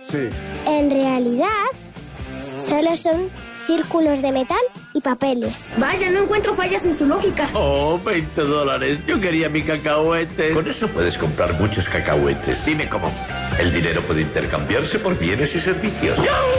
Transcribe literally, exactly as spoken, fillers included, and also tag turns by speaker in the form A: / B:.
A: Sí.
B: En realidad, solo son círculos de metal y papeles.
C: Vaya, no encuentro fallas en su lógica.
D: Oh, veinte dólares. Yo quería mi cacahuete.
E: Con eso puedes comprar muchos cacahuetes. Dime cómo. El dinero puede intercambiarse por bienes y servicios.